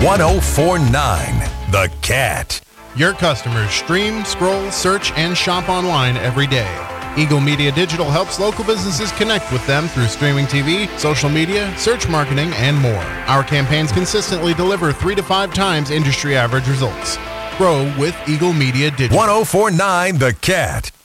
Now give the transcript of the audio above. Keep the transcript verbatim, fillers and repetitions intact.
one oh four point nine The Cat. Your customers stream, scroll, search, and shop online every day. Eagle Media Digital helps local businesses connect with them through streaming T V, social media, search marketing, and more. Our campaigns consistently deliver three to five times industry average results. Grow with Eagle Media Digital. one oh four point nine The Cat.